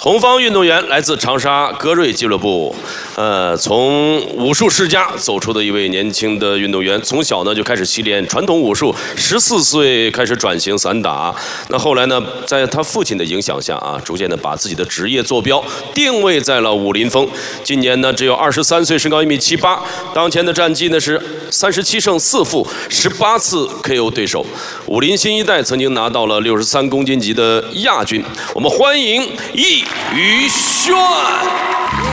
红方运动员来自长沙歌瑞俱乐部，从武术世家走出的一位年轻的运动员，从小呢就开始习练传统武术，14岁开始转型散打。那后来呢，在他父亲的影响下啊，逐渐的把自己的职业坐标定位在了武林风。今年呢只有23岁，身高1.78米，当前的战绩呢是37胜4负，18次 KO 对手。武林新一代曾经拿到了63公斤级的亚军。我们欢迎易宇轩。